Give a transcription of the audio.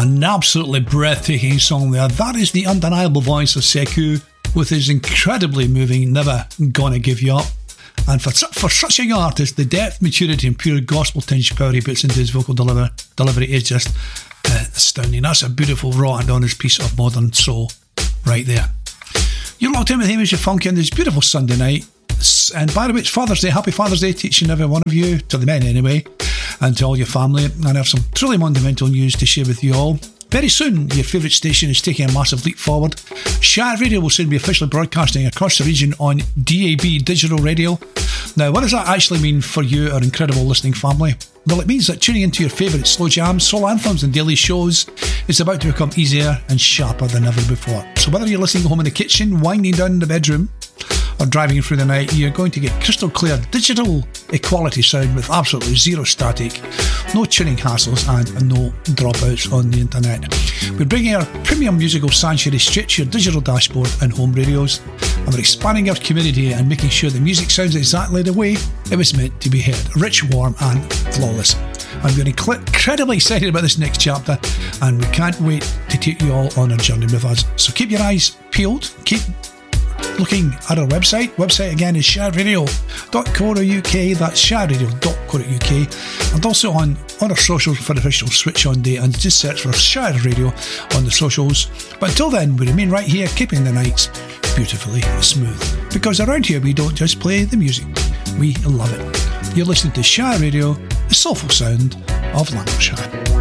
An absolutely breathtaking song there. That is the undeniable voice of Sekou with his incredibly moving Never Gonna Give You Up. And for such a young artist, the depth, maturity and pure gospel-tinged power he puts into his vocal delivery is just astounding. That's a beautiful, raw and honest piece of modern soul right there. You're locked in with Hamish Funky on this beautiful Sunday night. And by the way, it's Father's Day. Happy Father's Day to each and every one of you, to the men anyway, and to all your family. And I have some truly monumental news to share with you all. Very soon, your favourite station is taking a massive leap forward. Shire Radio will soon be officially broadcasting across the region on DAB digital radio. Now, what does that actually mean for you, our incredible listening family? Well, it means that tuning into your favourite slow jams, soul anthems and daily shows is about to become easier and sharper than ever before. So whether you're listening home in the kitchen, winding down in the bedroom, or driving through the night, you're going to get crystal clear digital equality sound with absolutely zero static, no tuning hassles and no dropouts on the internet. We're bringing our premium musical sanctuary straight to your digital dashboard and home radios, and we're expanding our community and making sure the music sounds exactly the way it was meant to be heard, rich, warm and flawless. I'm getting incredibly excited about this next chapter, and we can't wait to take you all on a journey with us. So keep your eyes peeled, keep looking at our website again is shireradio.co.uk. That's shireradio.co.uk, and also on our socials for the official switch on day, and just search for Shire Radio on the socials. But until then, we remain right here keeping the nights beautifully smooth, because around here we don't just play the music, we love it. You're listening to Shire Radio, the soulful sound of Lancashire.